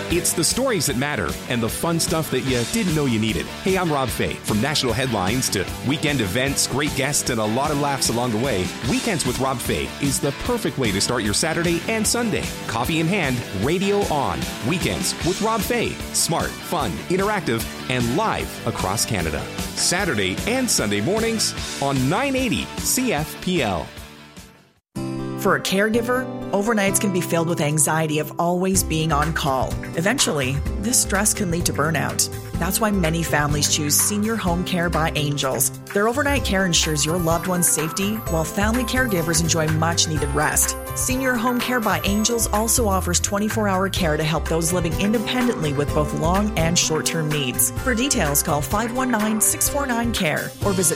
It's the stories that matter and the fun stuff that you didn't know you needed. Hey, I'm Rob Fay. From national headlines to weekend events, great guests, and a lot of laughs along the way, Weekends with Rob Fay is the perfect way to start your Saturday and Sunday. Coffee in hand, radio on. Weekends with Rob Fay. Smart, fun, interactive, and live across Canada. Saturday and Sunday mornings on 980 CFPL. For a caregiver, overnights can be filled with anxiety of always being on call. Eventually, this stress can lead to burnout. That's why many families choose Senior Home Care by Angels. Their overnight care ensures your loved one's safety, while family caregivers enjoy much-needed rest. Senior Home Care by Angels also offers 24-hour care to help those living independently with both long and short-term needs. For details, call 519-649-CARE or visit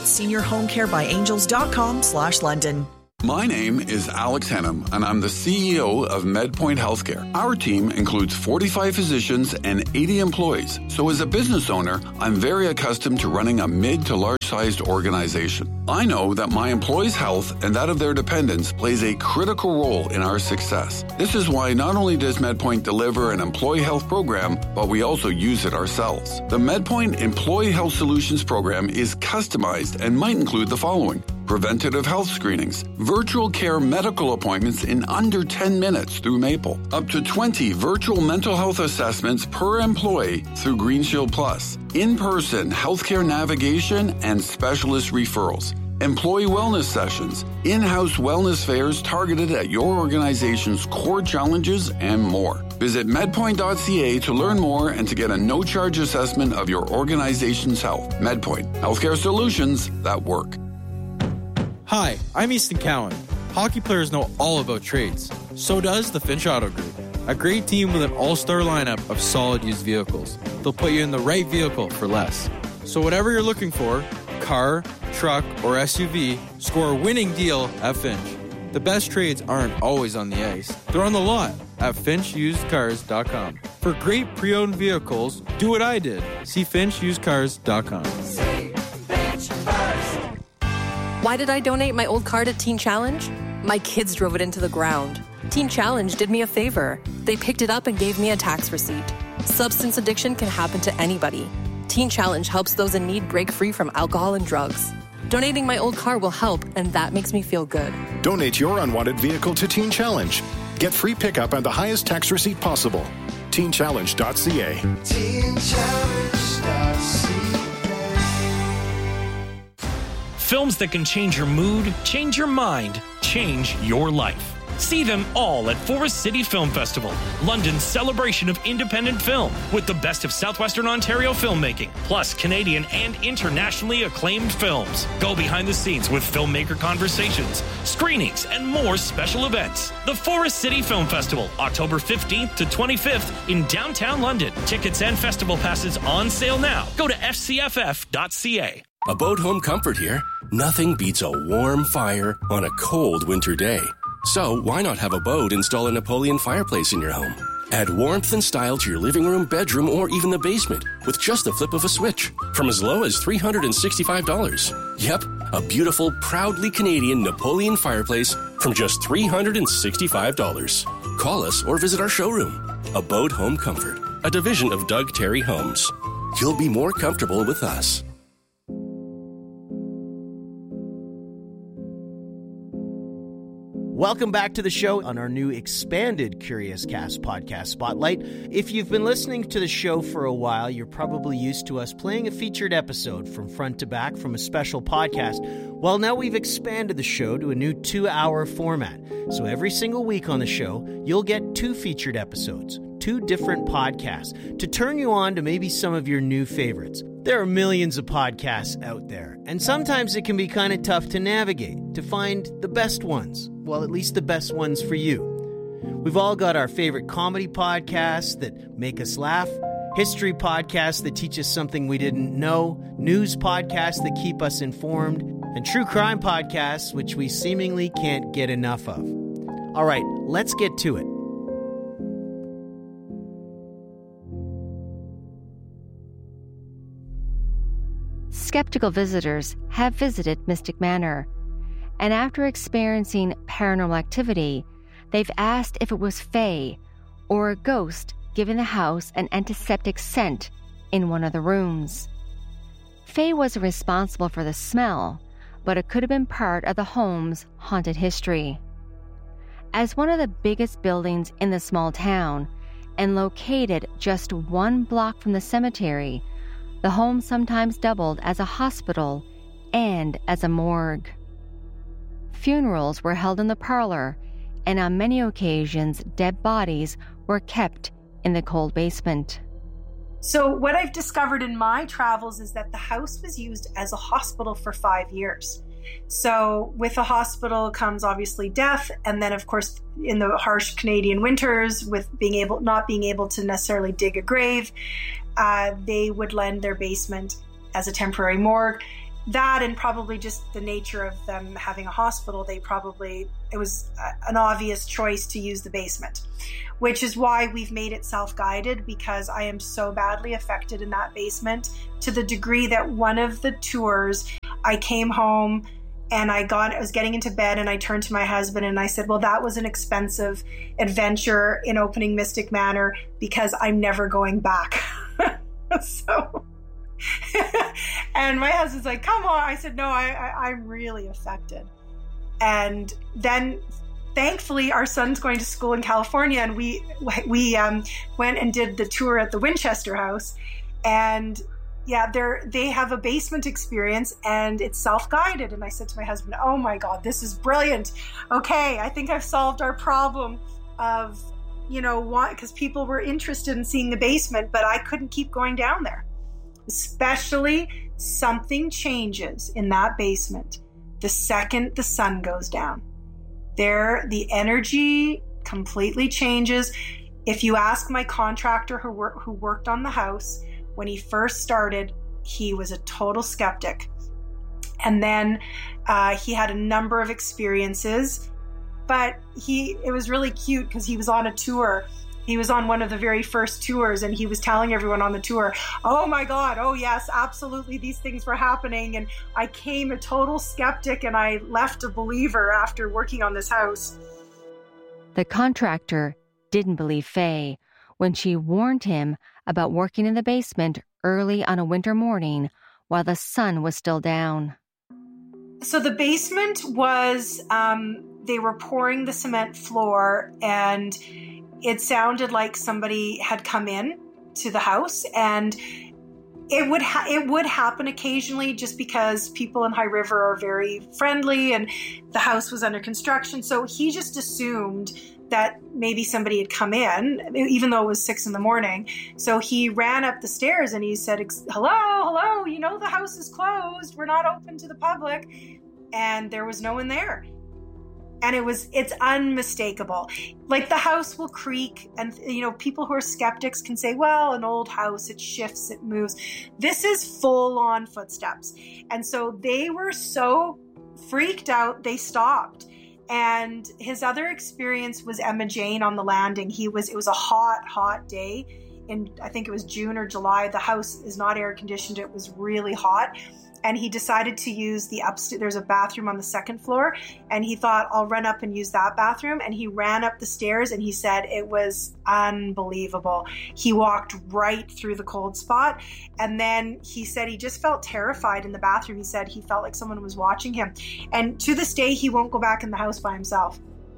seniorhomecarebyangels.com/London. My name is Alex Henham, and I'm the CEO of MedPoint Healthcare. Our team includes 45 physicians and 80 employees. So as a business owner, I'm very accustomed to running a mid to large-sized organization. I know that my employees' health and that of their dependents plays a critical role in our success. This is why not only does MedPoint deliver an employee health program, but we also use it ourselves. The MedPoint Employee Health Solutions program is customized and might include the following: preventative health screenings, virtual care medical appointments in under 10 minutes through Maple, up to 20 virtual mental health assessments per employee through Green Shield Plus, in-person healthcare navigation and specialist referrals, employee wellness sessions, in-house wellness fairs targeted at your organization's core challenges, and more. Visit medpoint.ca to learn more and to get a no-charge assessment of your organization's health. MedPoint, healthcare solutions that work. Hi, I'm Easton Cowan. Hockey players know all about trades. So does the Finch Auto Group. A great team with an all-star lineup of solid used vehicles. They'll put you in the right vehicle for less. So whatever you're looking for, car, truck, or SUV, score a winning deal at Finch. The best trades aren't always on the ice. They're on the lot at FinchUsedCars.com. For great pre-owned vehicles, do what I did. See FinchUsedCars.com. Why did I donate my old car to Teen Challenge? My kids drove it into the ground. Teen Challenge did me a favor. They picked it up and gave me a tax receipt. Substance addiction can happen to anybody. Teen Challenge helps those in need break free from alcohol and drugs. Donating my old car will help, and that makes me feel good. Donate your unwanted vehicle to Teen Challenge. Get free pickup and the highest tax receipt possible. TeenChallenge.ca. TeenChallenge.ca. Films that can change your mood, change your mind, change your life. See them all at Forest City Film Festival, London's celebration of independent film, with the best of Southwestern Ontario filmmaking, plus Canadian and internationally acclaimed films. Go behind the scenes with filmmaker conversations, screenings, and more special events. The Forest City Film Festival, October 15th to 25th in downtown London. Tickets and festival passes on sale now. Go to fcff.ca. Abode Home Comfort here. Nothing beats a warm fire on a cold winter day. So why not have Abode install a Napoleon fireplace in your home? Add warmth and style to your living room, bedroom, or even the basement with just the flip of a switch from as low as $365. Yep, a beautiful, proudly Canadian Napoleon fireplace from just $365. Call us or visit our showroom. Abode Home Comfort, a division of Doug Terry Homes. You'll be more comfortable with us. Welcome back to the show on our new expanded Curious Cast podcast spotlight. If you've been listening to the show for a while, you're probably used to us playing a featured episode from front to back from a special podcast. Well, now we've expanded the show to a new 2-hour format. So every single week on the show, you'll get 2 featured episodes, 2 different podcasts, to turn you on to maybe some of your new favorites. There are millions of podcasts out there, and sometimes it can be kind of tough to navigate, to find the best ones. Well, at least the best ones for you. We've all got our favorite comedy podcasts that make us laugh, history podcasts that teach us something we didn't know, news podcasts that keep us informed, and true crime podcasts which we seemingly can't get enough of. All right, let's get to it. Skeptical visitors have visited Mystic Manor, and after experiencing paranormal activity, they've asked if it was fae or a ghost giving the house an antiseptic scent in one of the rooms. Faye wasn't responsible for the smell, but it could have been part of the home's haunted history. As one of the biggest buildings in the small town, and located just 1 block from the cemetery, the home sometimes doubled as a hospital and as a morgue. Funerals were held in the parlor, and on many occasions, dead bodies were kept in the cold basement. So what I've discovered in my travels is that the house was used as a hospital for 5 years. So with a hospital comes obviously death, and then of course in the harsh Canadian winters, with not being able to necessarily dig a grave, they would lend their basement as a temporary morgue. That, and probably just the nature of them having a hospital, it was an obvious choice to use the basement, which is why we've made it self-guided, because I am so badly affected in that basement, to the degree that one of the tours, I came home and I was getting into bed, and I turned to my husband and I said, well, that was an expensive adventure in opening Mystic Manor, because I'm never going back. So, and my husband's like, come on. I said, no, I'm really affected. And then thankfully our son's going to school in California, and we went and did the tour at the Winchester House, and yeah, they have a basement experience, and it's self-guided. And I said to my husband, oh my God, this is brilliant. Okay, I think I've solved our problem of, why, because people were interested in seeing the basement, but I couldn't keep going down there. Especially something changes in that basement the second the sun goes down. The energy completely changes. If you ask my contractor who worked on the house, when he first started, he was a total skeptic. And then he had a number of experiences, but it was really cute because he was on a tour. He was on one of the very first tours, and he was telling everyone on the tour, oh my God, oh yes, absolutely, these things were happening. And I came a total skeptic, and I left a believer after working on this house. The contractor didn't believe Faye when she warned him about working in the basement early on a winter morning while the sun was still down. So the basement was, they were pouring the cement floor, and it sounded like somebody had come in to the house, and it would happen occasionally, just because people in High River are very friendly, and the house was under construction. So he just assumed that maybe somebody had come in, even though it was 6 a.m. So he ran up the stairs and he said, hello, the house is closed. We're not open to the public. And there was no one there. And it's unmistakable. Like, the house will creak, and people who are skeptics can say, well, an old house, it shifts, it moves. This is full on footsteps. And so they were so freaked out, they stopped. And his other experience was Emma Jane on the landing. It was a hot day in, I think it was June or July. The house is not air conditioned. It was really hot. And he decided to use the upstairs. There's a bathroom on the 2nd floor. And he thought, I'll run up and use that bathroom. And he ran up the stairs, and he said it was unbelievable. He walked right through the cold spot. And then he said he just felt terrified in the bathroom. He said he felt like someone was watching him. And to this day, he won't go back in the house by himself.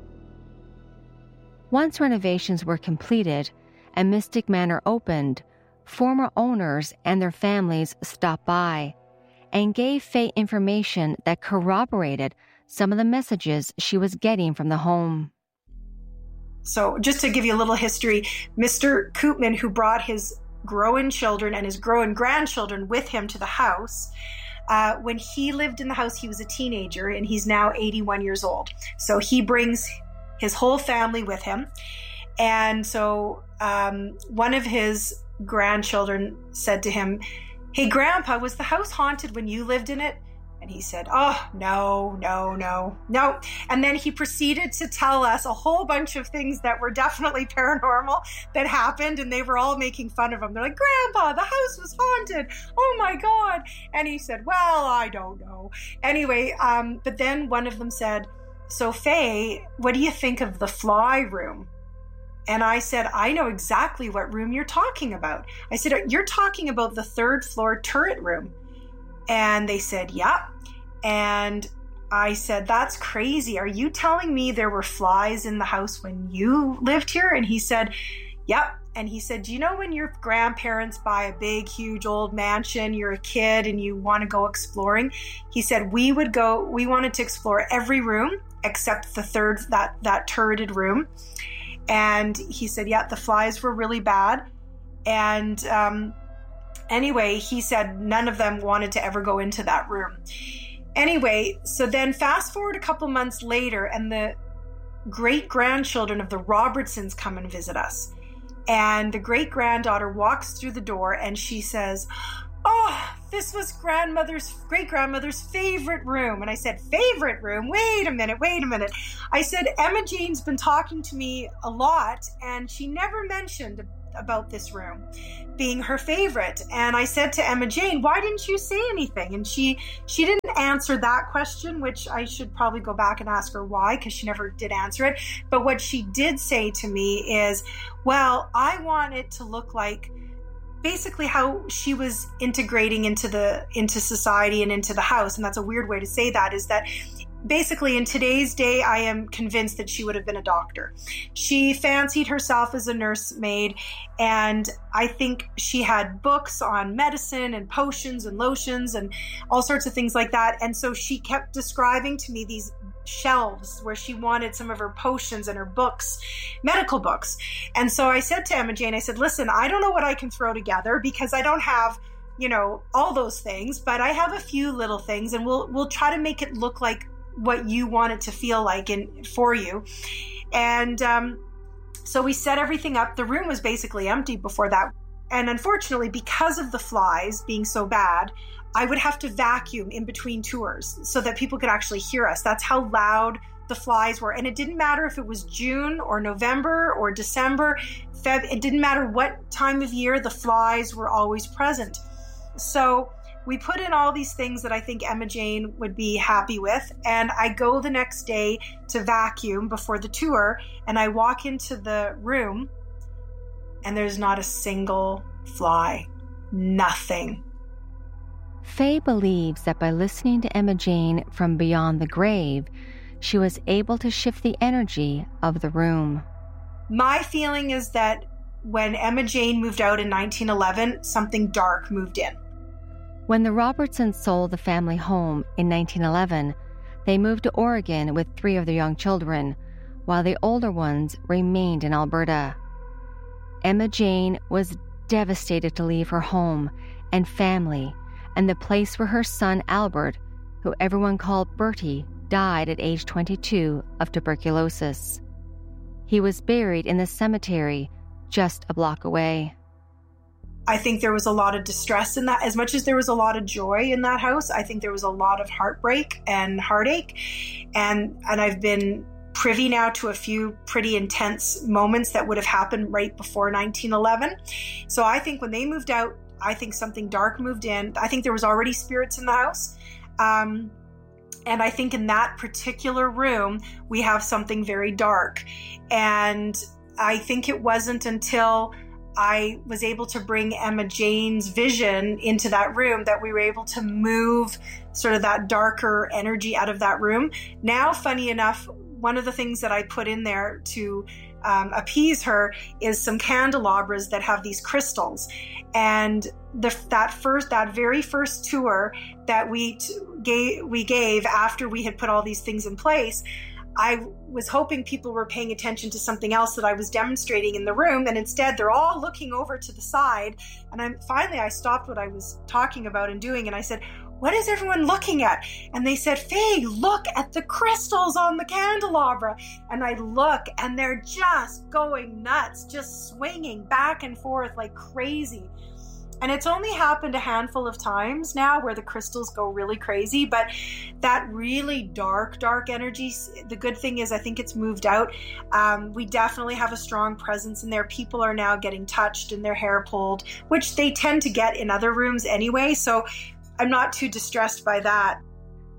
Once renovations were completed and Mystic Manor opened, former owners and their families stopped by and gave Faye information that corroborated some of the messages she was getting from the home. So just to give you a little history, Mr. Koopman, who brought his growing children and his growing grandchildren with him to the house, when he lived in the house, he was a teenager, and he's now 81 years old. So he brings his whole family with him. And so one of his grandchildren said to him, hey, Grandpa, was the house haunted when you lived in it? And he said, oh, no. And then he proceeded to tell us a whole bunch of things that were definitely paranormal that happened, and they were all making fun of him. They're like, Grandpa, the house was haunted. Oh, my God. And he said, well, I don't know. Anyway, but then one of them said, so, Faye, what do you think of the fly room? And I said, I know exactly what room you're talking about. I said, you're talking about the 3rd floor turret room. And they said, yeah. And I said, that's crazy. Are you telling me there were flies in the house when you lived here? And he said, yep. And he said, do you know when your grandparents buy a big, huge old mansion, you're a kid and you want to go exploring? He said, we wanted to explore every room except the 3rd, that turreted room. And he said, yeah, the flies were really bad. And anyway, he said none of them wanted to ever go into that room. Anyway, so then fast forward a couple months later, and the great-grandchildren of the Robertsons come and visit us. And the great-granddaughter walks through the door and she says, oh, this was great-grandmother's favorite room. And I said, favorite room? Wait a minute. I said, Emma Jane's been talking to me a lot and she never mentioned about this room being her favorite. And I said to Emma Jane, why didn't you say anything? And she didn't answer that question, which I should probably go back and ask her why, because she never did answer it. But what she did say to me is, well, I want it to look like basically how she was integrating into society and into the house. And that's a weird way to say that, is that basically in today's day, I am convinced that she would have been a doctor. She fancied herself as a nursemaid, and I think she had books on medicine and potions and lotions and all sorts of things like that. And so she kept describing to me these shelves where she wanted some of her potions and her books, medical books. And so I said to Emma Jane, I said, listen, I don't know what I can throw together because I don't have, all those things, but I have a few little things, and we'll try to make it look like what you want it to feel like for you. And so we set everything up. The room was basically empty before that. And unfortunately, because of the flies being so bad, I would have to vacuum in between tours so that people could actually hear us. That's how loud the flies were. And it didn't matter if it was June or November or December, it didn't matter what time of year, the flies were always present. So we put in all these things that I think Emma Jane would be happy with. And I go the next day to vacuum before the tour, and I walk into the room and there's not a single fly. Nothing. Faye believes that by listening to Emma Jane from beyond the grave, she was able to shift the energy of the room. My feeling is that when Emma Jane moved out in 1911, something dark moved in. When the Robertsons sold the family home in 1911, they moved to Oregon with 3 of their young children, while the older ones remained in Alberta. Emma Jane was devastated to leave her home and family and the place where her son Albert, who everyone called Bertie, died at age 22 of tuberculosis. He was buried in the cemetery just a block away. I think there was a lot of distress in that. As much as there was a lot of joy in that house, I think there was a lot of heartbreak and heartache. And I've been privy now to a few pretty intense moments that would have happened right before 1911. So I think when they moved out, I think something dark moved in. I think there was already spirits in the house. And I think in that particular room, we have something very dark. And I think it wasn't until I was able to bring Emma Jane's vision into that room that we were able to move sort of that darker energy out of that room. Now, funny enough, one of the things that I put in there to appease her is some candelabras that have these crystals. And that very first tour that we gave after we had put all these things in place, I was hoping people were paying attention to something else that I was demonstrating in the room, and instead they're all looking over to the side. And I stopped what I was talking about and doing, and I said, what is everyone looking at? And they said, Faye, look at the crystals on the candelabra. And I look, and they're just going nuts, just swinging back and forth like crazy. And it's only happened a handful of times now where the crystals go really crazy, but that really dark energy, the good thing is I think it's moved out. We definitely have a strong presence in there. People are now getting touched and their hair pulled, which they tend to get in other rooms anyway, so I'm not too distressed by that.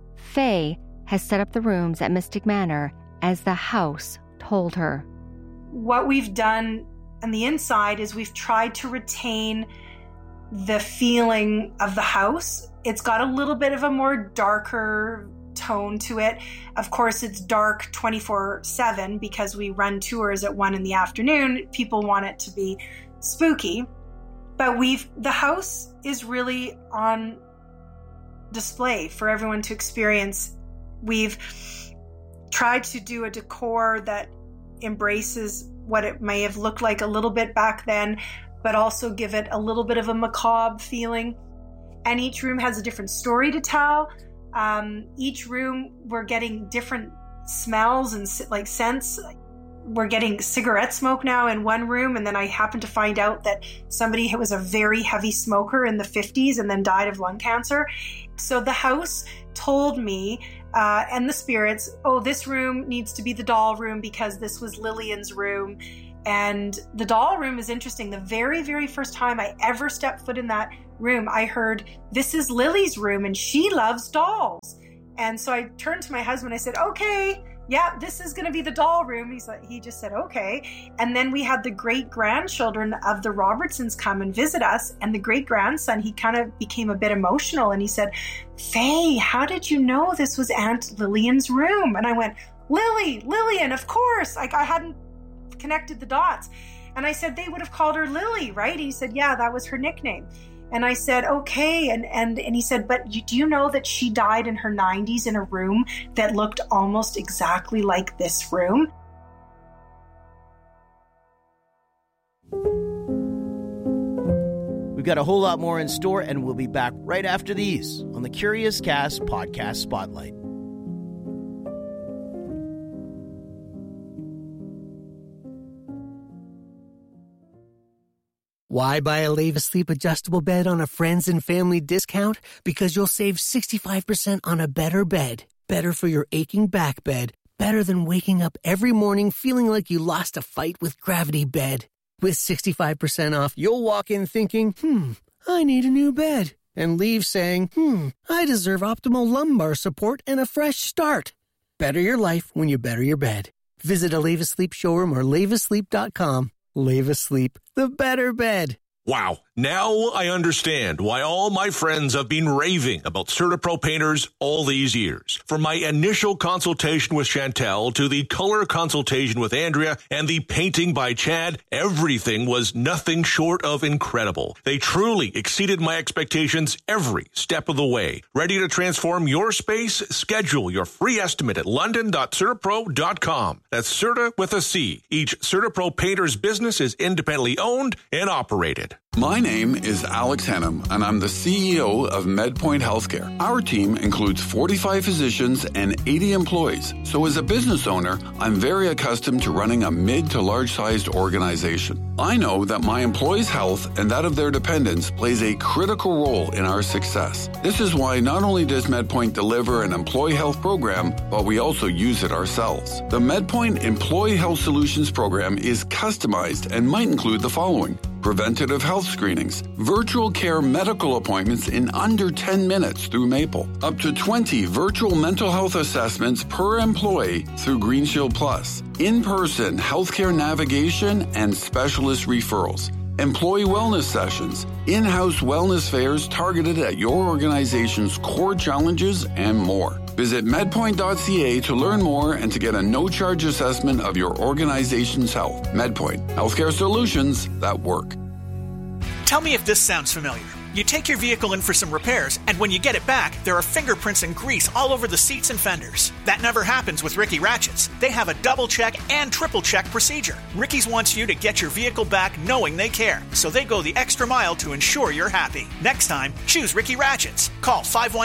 Faye has set up the rooms at Mystic Manor as the house told her. what we've done on the inside is we've tried to retain the feeling of the house. It's got a little bit of a more darker tone to it. Of course, it's dark 24/7 because we run tours at 1 PM. People want it to be spooky. But the house is really on display for everyone to experience. We've tried to do a decor that embraces what it may have looked like a little bit back then, but also give it a little bit of a macabre feeling. And each room has a different story to tell. Each room, we're getting different smells and scents. We're getting cigarette smoke now in one room, and then I happened to find out that somebody was a very heavy smoker in the 50s and then died of lung cancer. So the house told me, and the spirits, oh, this room needs to be the doll room because this was Lillian's room. And the doll room is interesting. The very, very first time I ever stepped foot in that room, I heard, this is Lily's room and she loves dolls. And so I turned to my husband, I said, okay, yeah, this is going to be the doll room. He just said, okay. And then we had the great-grandchildren of the Robertsons come and visit us. And the great-grandson, he kind of became a bit emotional. And he said, Faye, how did you know this was Aunt Lillian's room? And I went, Lillian, of course. I hadn't connected the dots. And I said, they would have called her Lily, right? And he said, yeah, that was her nickname. And I said, okay. And he said, but do you know that she died in her 90s in a room that looked almost exactly like this room? We've got a whole lot more in store, and we'll be back right after these on the Curious Cast Podcast Spotlight. Why buy a Leva Sleep adjustable bed on a friends and family discount? Because you'll save 65% on a better bed. Better for your aching back bed. Better than waking up every morning feeling like you lost a fight with gravity bed. With 65% off, you'll walk in thinking, I need a new bed. And leave saying, I deserve optimal lumbar support and a fresh start. Better your life when you better your bed. Visit a Leva Sleep showroom or levasleep.com. Leva Sleep, the better bed. Wow. Now I understand why all my friends have been raving about CertaPro painters all these years. From my initial consultation with Chantel to the color consultation with Andrea and the painting by Chad, everything was nothing short of incredible. They truly exceeded my expectations every step of the way. Ready to transform your space? Schedule your free estimate at london.certapro.com. That's Certa with a C. Each CertaPro painter's business is independently owned and operated. My name is Alex Hennam, and I'm the CEO of MedPoint Healthcare. Our team includes 45 physicians and 80 employees. So as a business owner, I'm very accustomed to running a mid to large-sized organization. I know that my employees' health and that of their dependents plays a critical role in our success. This is why not only does MedPoint deliver an employee health program, but we also use it ourselves. The MedPoint Employee Health Solutions program is customized and might include the following: preventative health screenings, virtual care medical appointments in under 10 minutes through Maple, up to 20 virtual mental health assessments per employee through GreenShield Plus, in-person healthcare navigation and specialist referrals, employee wellness sessions, in-house wellness fairs targeted at your organization's core challenges, and more. Visit medpoint.ca to learn more and to get a no-charge assessment of your organization's health. MedPoint, healthcare solutions that work. Tell me if this sounds familiar. You take your vehicle in for some repairs, and when you get it back, there are fingerprints and grease all over the seats and fenders. That never happens with Ricky Ratchets. They have a double-check and triple-check procedure. Ricky's wants you to get your vehicle back knowing they care, so they go the extra mile to ensure you're happy. Next time, choose Ricky Ratchets. Call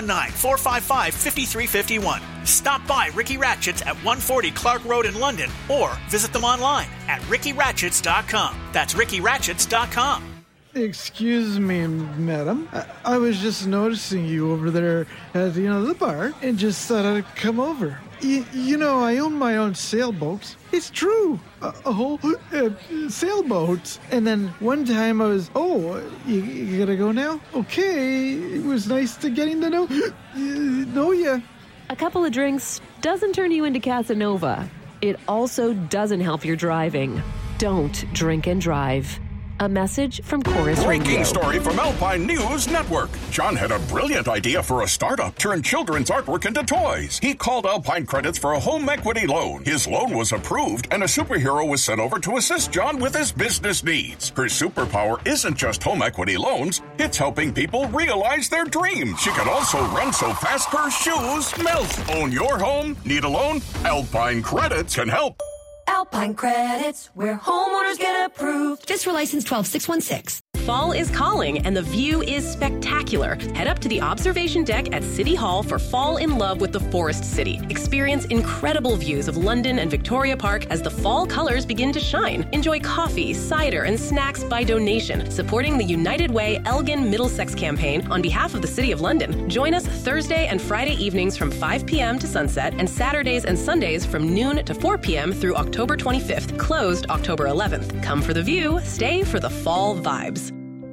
519-455-5351. Stop by Ricky Ratchets at 140 Clark Road in London, or visit them online at rickyratchets.com. That's rickyratchets.com. Excuse me, madam. I was just noticing you over there at the bar and just thought I'd come over. You know, I own my own sailboats. It's true. A whole sailboat. And then one time I was, you gotta go now? Okay. It was nice to getting to know you. A couple of drinks doesn't turn you into Casanova. It also doesn't help your driving. Don't drink and drive. A message from Chorus Radio. Breaking story from Alpine News Network. John had a brilliant idea for a startup. Turn children's artwork into toys. He called Alpine Credits for a home equity loan. His loan was approved, and a superhero was sent over to assist John with his business needs. Her superpower isn't just home equity loans. It's helping people realize their dreams. She can also run so fast her shoes melt. Own your home? Need a loan? Alpine Credits can help. Alpine Credits, where homeowners get approved. FSRA license 12616. Fall is calling and the view is spectacular. Head up to the observation deck at City Hall for Fall in Love with the Forest City. Experience incredible views of London and Victoria Park as the fall colors begin to shine. Enjoy coffee, cider, and snacks by donation, supporting the United Way Elgin Middlesex campaign on behalf of the City of London. Join us Thursday and Friday evenings from 5 p.m. to sunset and Saturdays and Sundays from noon to 4 p.m. through October 25th, closed October 11th. Come for the view, stay for the fall vibes.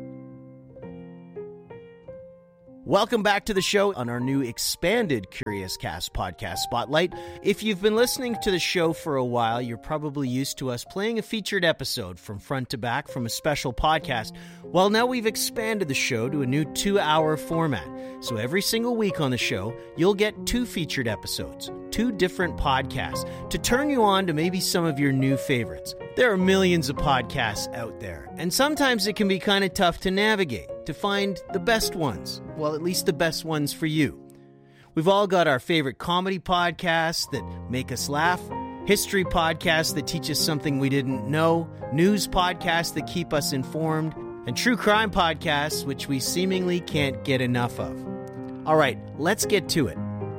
Welcome back to the show on our new expanded Curious Cast podcast spotlight. If you've been listening to the show for a while, you're probably used to us playing a featured episode from front to back from a special podcast. Well, now we've expanded the show to a new 2-hour format. So every single week on the show, you'll get 2 featured episodes, 2 different podcasts to turn you on to maybe some of your new favorites. There are millions of podcasts out there, and sometimes it can be kind of tough to navigate, to find the best ones. Well, at least the best ones for you. We've all got our favorite comedy podcasts that make us laugh, history podcasts that teach us something we didn't know, news podcasts that keep us informed, and true crime podcasts which we seemingly can't get enough of. All right, let's get to it.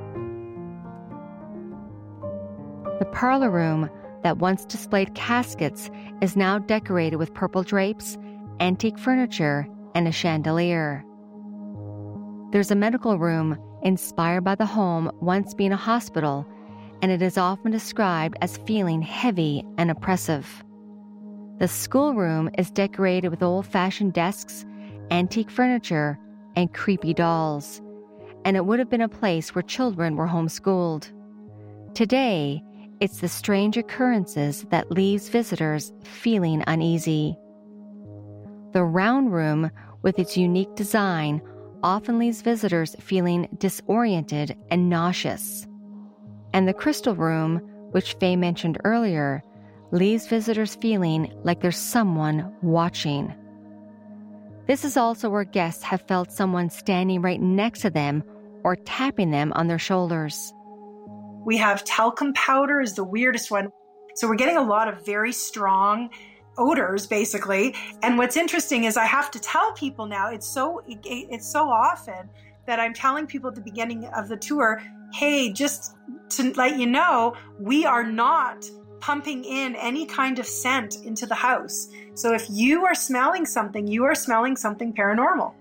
The parlor room that once displayed caskets is now decorated with purple drapes, antique furniture, and a chandelier. There's a medical room inspired by the home once being a hospital, and it is often described as feeling heavy and oppressive. The schoolroom is decorated with old-fashioned desks, antique furniture, and creepy dolls, and it would have been a place where children were homeschooled. Today, it's the strange occurrences that leaves visitors feeling uneasy. The round room, with its unique design, often leaves visitors feeling disoriented and nauseous. And the crystal room, which Faye mentioned earlier, leaves visitors feeling like there's someone watching. This is also where guests have felt someone standing right next to them or tapping them on their shoulders. We have talcum powder is the weirdest one. So we're getting a lot of very strong odors, basically. And what's interesting is I have to tell people now, it's so often that I'm telling people at the beginning of the tour, hey, just to let you know, we are not pumping in any kind of scent into the house. So if you are smelling something, you are smelling something paranormal.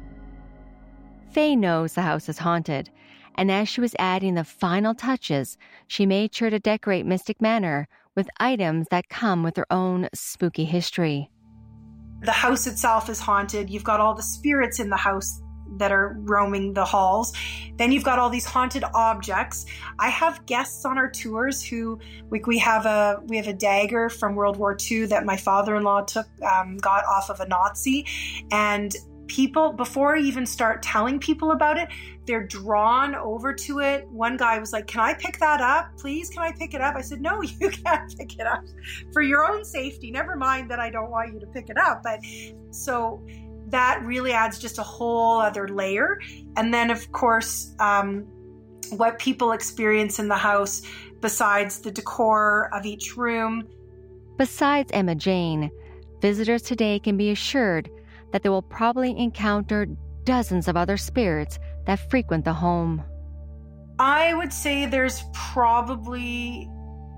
Faye knows the house is haunted, and as she was adding the final touches, she made sure to decorate Mystic Manor with items that come with their own spooky history. The house itself is haunted. You've got all the spirits in the house that are roaming the halls. Then you've got all these haunted objects. I have guests on our tours who we have a dagger from World War II that my father-in-law got off of a Nazi, and people, before I even start telling people about it, they're drawn over to it. One guy was like, can I pick that up? Please, can I pick it up? I said, no, you can't pick it up for your own safety. Never mind that I don't want you to pick it up. But so that really adds just a whole other layer. And then, of course, what people experience in the house besides the decor of each room. Besides Emma Jane, visitors today can be assured that they will probably encounter dozens of other spirits that frequent the home. I would say there's probably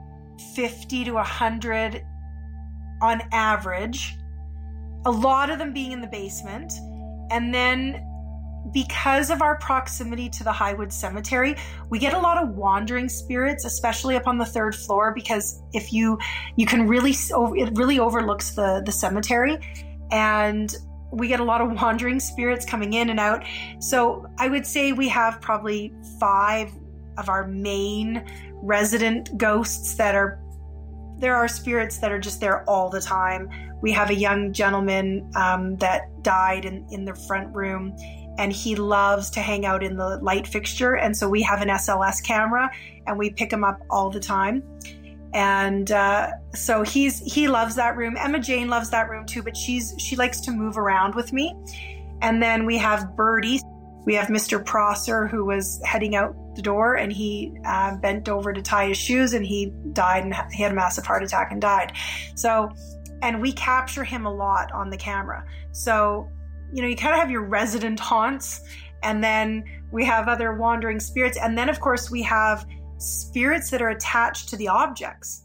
50 to 100 on average, a lot of them being in the basement. And then because of our proximity to the Highwood Cemetery, we get a lot of wandering spirits, especially up on the 3rd floor, because if you can really, it really overlooks the cemetery, and we get a lot of wandering spirits coming in and out. So I would say we have probably 5 of our main resident ghosts that are there are spirits that are just there all the time. We have a young gentleman that died in the front room, and he loves to hang out in the light fixture. And so we have an SLS camera, and we pick him up all the time. And so he loves that room. Emma Jane loves that room too, but she likes to move around with me. And then we have Birdie. We have Mr. Prosser, who was heading out the door, and he bent over to tie his shoes, and he died, and he had a massive heart attack and died. So, and we capture him a lot on the camera. So, you kind of have your resident haunts, and then we have other wandering spirits. And then, of course, we have spirits that are attached to the objects.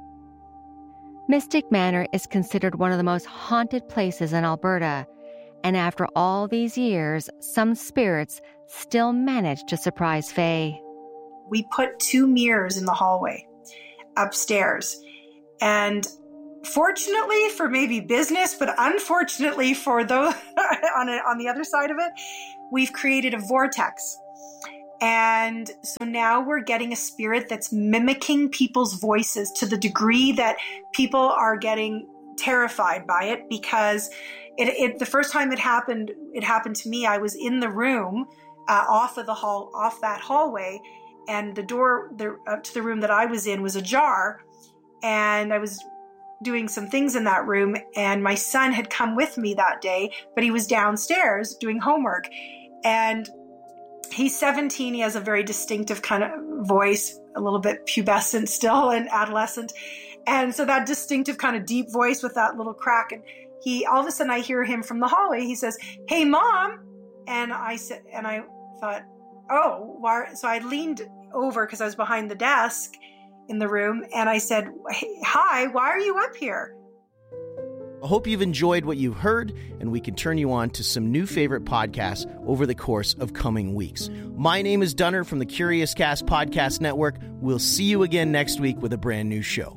Mystic Manor is considered one of the most haunted places in Alberta. And after all these years, some spirits still manage to surprise Faye. We put 2 mirrors in the hallway upstairs. And fortunately for maybe business, but unfortunately for those on the other side of it, we've created a vortex. And so now we're getting a spirit that's mimicking people's voices to the degree that people are getting terrified by it, because the first time it happened to me. I was in the room off that hallway, and the door to the room that I was in was ajar, and I was doing some things in that room, and my son had come with me that day, but he was downstairs doing homework, and he's 17. He has a very distinctive kind of voice, a little bit pubescent still and adolescent, and so that distinctive kind of deep voice with that little crack, and all of a sudden I hear him from the hallway. He says, "Hey, Mom." And I thought, oh, why? So I leaned over because I was behind the desk in the room, and I said, "Hey, hi, why are you up here?" I hope you've enjoyed what you heard, and we can turn you on to some new favorite podcasts over the course of coming weeks. My name is Dunner from the Curious Cast Podcast Network. We'll see you again next week with a brand new show.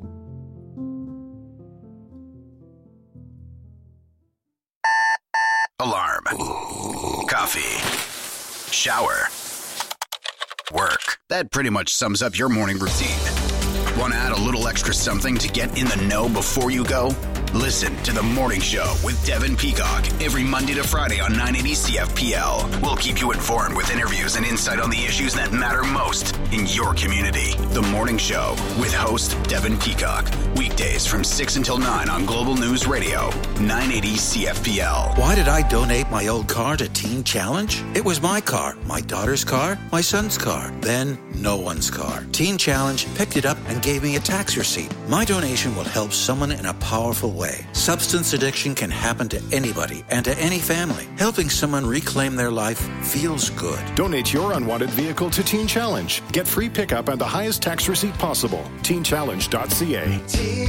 Alarm. Coffee. Shower. Work. That pretty much sums up your morning routine. Want to add a little extra something to get in the know before you go? Listen to The Morning Show with Devin Peacock every Monday to Friday on 980 CFPL. We'll keep you informed with interviews and insight on the issues that matter most in your community. The Morning Show with host Devin Peacock. Weekdays from 6 until 9 on Global News Radio, 980 CFPL. Why did I donate my old car to Teen Challenge? It was my car, my daughter's car, my son's car, then no one's car. Teen Challenge picked it up and gave me a tax receipt. My donation will help someone in a powerful way. Substance addiction can happen to anybody and to any family. Helping someone reclaim their life feels good. Donate your unwanted vehicle to Teen Challenge. Get free pickup and the highest tax receipt possible. TeenChallenge.ca.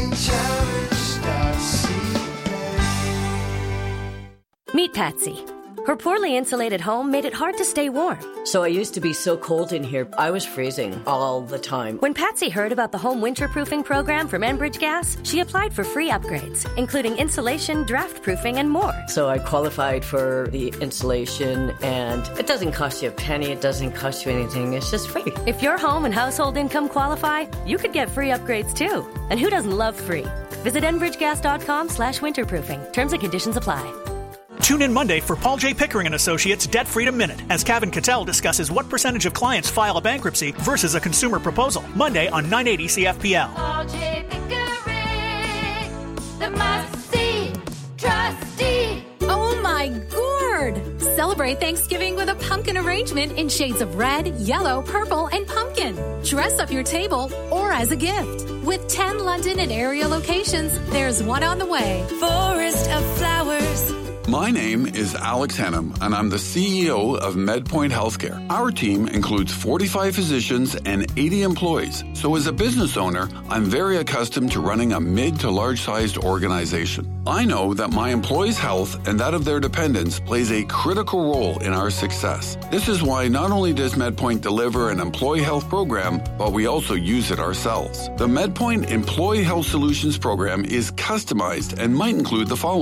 Meet Patsy. Her poorly insulated home made it hard to stay warm. So I used to be so cold in here, I was freezing all the time. When Patsy heard about the home winterproofing program from Enbridge Gas, she applied for free upgrades, including insulation, draft proofing, and more. So I qualified for the insulation, and it doesn't cost you a penny, it doesn't cost you anything, it's just free. If your home and household income qualify, you could get free upgrades too. And who doesn't love free? Visit enbridgegas.com/winterproofing. Terms and conditions apply. Tune in Monday for Paul J. Pickering & Associates Debt Freedom Minute as Kevin Cattell discusses what percentage of clients file a bankruptcy versus a consumer proposal. Monday on 980 CFPL. Paul J. Pickering, the must-see trustee. Oh my gourd! Celebrate Thanksgiving with a pumpkin arrangement in shades of red, yellow, purple, and pumpkin. Dress up your table or as a gift. With 10 London and area locations, there's one on the way. Forest of Flowers. My name is Alex Hennam, and I'm the CEO of MedPoint Healthcare. Our team includes 45 physicians and 80 employees. So as a business owner, I'm very accustomed to running a mid to large-sized organization. I know that my employees' health and that of their dependents plays a critical role in our success. This is why not only does MedPoint deliver an employee health program, but we also use it ourselves. The MedPoint Employee Health Solutions program is customized and might include the following: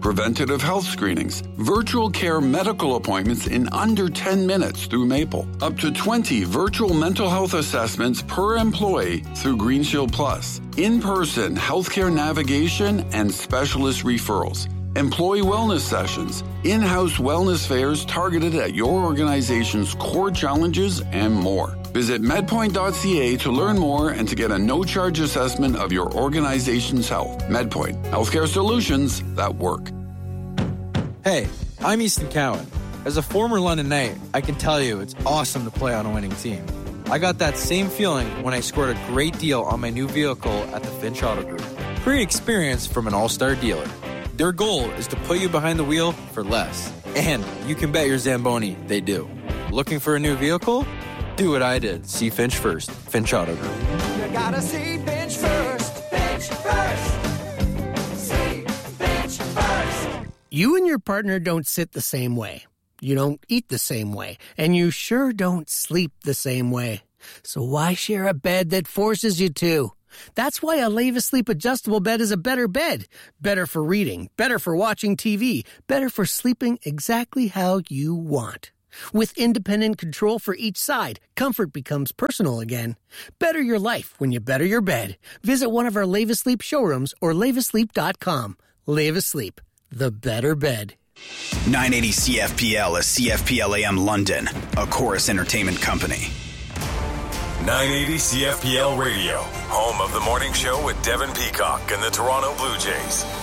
preventative health screenings, virtual care medical appointments in under 10 minutes through Maple, up to 20 virtual mental health assessments per employee through Green Shield Plus, in-person healthcare navigation and specialist referrals, employee wellness sessions, in-house wellness fairs targeted at your organization's core challenges, and more. Visit medpoint.ca to learn more and to get a no-charge assessment of your organization's health. MedPoint, healthcare solutions that work. Hey, I'm Easton Cowan. As a former London Knight, I can tell you it's awesome to play on a winning team. I got that same feeling when I scored a great deal on my new vehicle at the Finch Auto Group. Great experience from an all-star dealer. Their goal is to put you behind the wheel for less. And you can bet your Zamboni they do. Looking for a new vehicle? Do what I did. See Finch first. Finch Auto Group. You gotta see Finch first. Finch first. See Finch first. You and your partner don't sit the same way. You don't eat the same way. And you sure don't sleep the same way. So why share a bed that forces you to? That's why a Leva Sleep adjustable bed is a better bed. Better for reading, better for watching TV, better for sleeping exactly how you want. With independent control for each side, comfort becomes personal again. Better your life when you better your bed. Visit one of our Leva Sleep showrooms or levasleep.com. Leva Sleep, the better bed. 980 CFPL is CFPL AM London, a Chorus Entertainment company. 980 CFPL Radio, home of the morning show with Devin Peacock and the Toronto Blue Jays.